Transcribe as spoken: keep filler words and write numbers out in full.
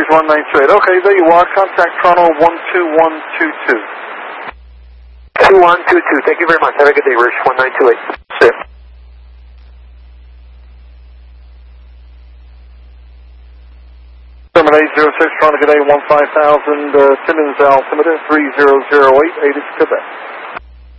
one nine two eight. Okay, there you are. Contact Toronto one two one two two. two one two two. Thank you very much. Have a good day, Rich. one nine two eight. See you. Terminal eight zero six, Toronto, good day, one five thousand, uh, Timmins altimeter, three zero zero eight, eight is Quebec.